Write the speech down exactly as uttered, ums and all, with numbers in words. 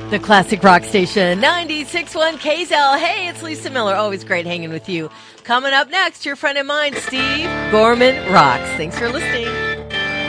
The classic rock station, ninety-six point one K Z L. Hey, it's Lisa Miller. Always great hanging with you. Coming up next, your friend of mine, Steve Gorman Rocks. Thanks for listening.